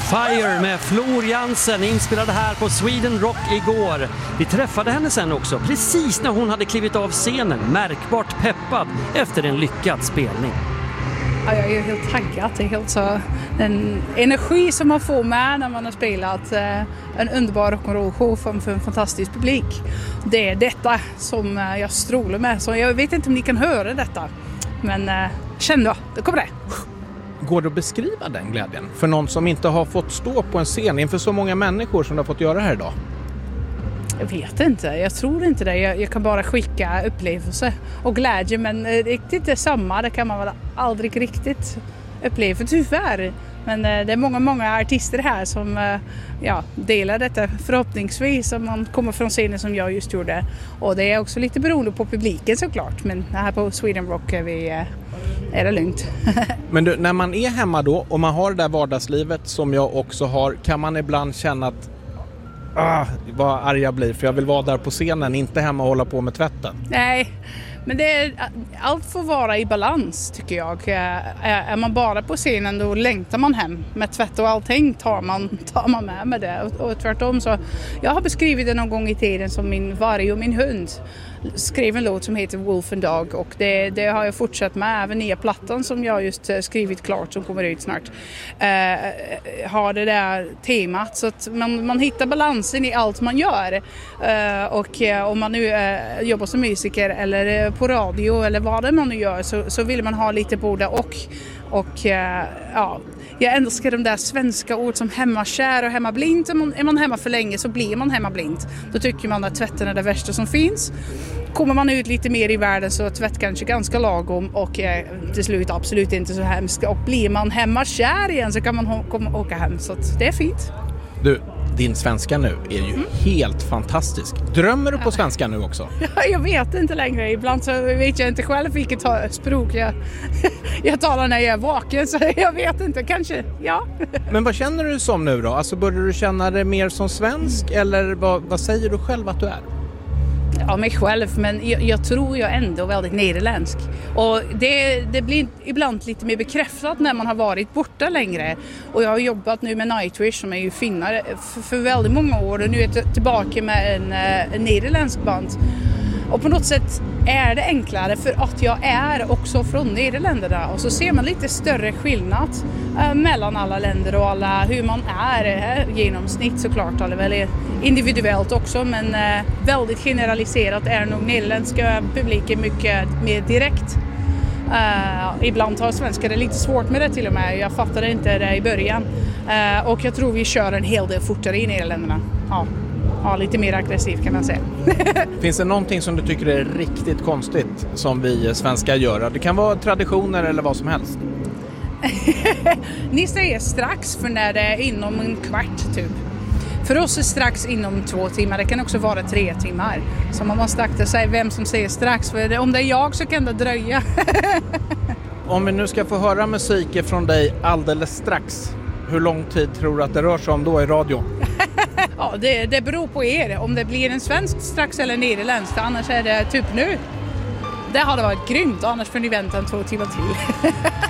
Fire med Flor Jansen, inspelade här på Sweden Rock igår. Vi träffade henne sen också, precis när hon hade klivit av scenen, märkbart peppad efter en lyckad spelning. Ja, jag är helt taggad. Det är helt så den energi som man får med när man har spelat en underbar rock'n'roll-show för en fantastisk publik. Det är detta som jag strålar med. Så jag vet inte om ni kan höra detta, men känn då, det kommer det. Går det att beskriva den glädjen för någon som inte har fått stå på en scen inför så många människor som har fått göra här idag? Jag vet inte, jag tror inte det. Jag kan bara skicka upplevelse och glädje, men riktigt detsamma, det kan man väl aldrig riktigt uppleva tyvärr. Men det är många artister här som delar detta förhoppningsvis om man kommer från scenen som jag just gjorde. Och det är också lite beroende på publiken såklart, men här på Sweden Rock är det lugnt. Men du, när man är hemma då och man har det där vardagslivet som jag också har, kan man ibland känna att vad arg jag blir för jag vill vara där på scenen, inte hemma och hålla på med tvätten? Nej, men allt får vara i balans tycker jag. Är man bara på scenen då längtar man hem med tvätt och allting tar man med det. Och tvärtom så, jag har beskrivit det någon gång i tiden som min varg och min hund skrev en låt som heter Wolf and Dog, och det har jag fortsatt med. Även nya plattan som jag just skrivit klart som kommer ut snart har det där temat, så att man hittar balansen i allt man gör. Och om man nu jobbar som musiker eller på radio eller vad det man nu gör, så vill man ha lite både och jag älskar de där svenska ord som hemmakär och hemmablind. Är man hemma för länge så blir man hemmablind. Då tycker man att tvätten är det värsta som finns. Kommer man ut lite mer i världen så är tvätt kanske ganska lagom och till slut absolut inte så hemskt. Och blir man hemmakär igen så kan man åka hem, så att det är fint. Du, din svenska nu är ju helt fantastisk. Drömmer du på svenska nu också? Jag vet inte längre. Ibland så vet jag inte själv vilket språk jag talar när jag är vaken. Så jag vet inte, kanske, ja. Men vad känner du som nu då? Alltså börjar du känna dig mer som svensk eller vad säger du själv att du är? Ja, mig själv, men jag tror jag ändå väldigt nederländsk. Och det blir ibland lite mer bekräftat när man har varit borta längre. Och jag har jobbat nu med Nightwish som är ju finnare för väldigt många år. Och nu är jag tillbaka med en nederländsk band. Och på något sätt är det enklare för att jag är också från Nederländerna. Och så ser man lite större skillnad mellan alla länder och alla hur man är genomsnitt såklart. Eller väl individuellt också, men väldigt generaliserat är nog nederländska publiken mycket mer direkt. Ibland har svenskar det lite svårt med det till och med. Jag fattade inte det i början. Och jag tror vi kör en hel del fortare i Nederländerna. Ja, lite mer aggressiv kan man säga. Finns det någonting som du tycker är riktigt konstigt som vi svenskar gör? Det kan vara traditioner eller vad som helst. Ni säger strax för när det är inom en kvart typ. För oss är strax inom 2 timmar. Det kan också vara 3 timmar. Så man måste akta sig vem som säger strax. För om det är jag så kan det dröja. Om vi nu ska få höra musik från dig alldeles strax, hur lång tid tror du att det rör sig om då i radio? Ja, det beror på er. Om det blir en svensk strax eller nederländsk. För annars är det typ nu. Det hade varit grymt. Annars får ni vänta 2 timmar till.